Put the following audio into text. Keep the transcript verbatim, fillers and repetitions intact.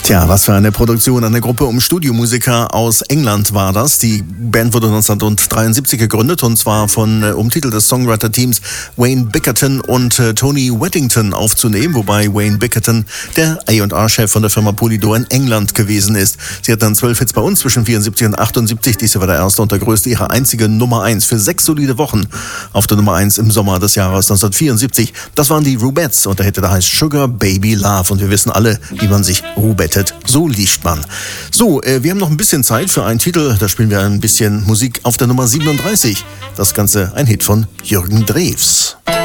Tja, was für eine Produktion. Eine Gruppe um Studiomusiker aus England war das. Die Band wurde neunzehnhundertdreiundsiebzig gegründet und zwar von, äh, um Titel des Songwriter-Teams Wayne Bickerton und äh, Tony Weddington aufzunehmen, wobei Wayne Bickerton der A und R-Chef von der Firma Polydor in England gewesen ist. Sie hat dann zwölf Hits bei uns zwischen vierundsiebzig und achtundsiebzig. Dies war der erste und der größte, ihre einzige Nummer eins für sechs solide Wochen auf der Nummer eins im Sommer des Jahres neunzehnhundertvierundsiebzig. Das waren die Rubettes und der Hit, der heißt Sugar Baby Love und wir wissen alle, wie man sich rubettet. So liegt man. So, äh, wir haben noch ein bisschen Zeit für einen Titel. Da spielen wir ein bisschen Musik auf der Nummer siebenunddreißig. Das Ganze ein Hit von Jürgen Drews.